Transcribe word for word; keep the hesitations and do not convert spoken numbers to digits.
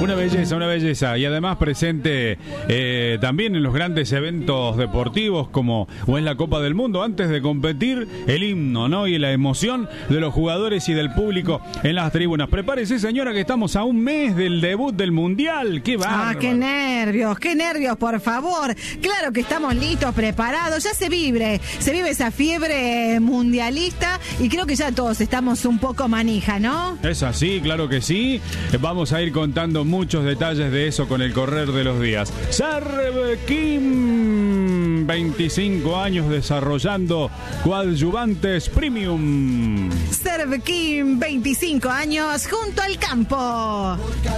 Una belleza, una belleza. Y además presente eh, también en los grandes eventos deportivos como o en la Copa del Mundo, antes de competir, el himno, ¿no? Y la emoción de los jugadores y del público en las tribunas. Prepárese, señora, que estamos a un mes del debut del Mundial. ¡Qué bárbaro! Ah, qué nervios, qué nervios, por favor. Claro que estamos listos, preparados. Ya se vive, se vive esa fiebre mundialista y creo que ya todos estamos un poco manija, ¿no? Es así, claro que sí. Vamos a ir contando muchos detalles de eso con el correr de los días. Servekim, veinticinco años desarrollando coadyuvantes premium. Servekim, veinticinco años junto al campo.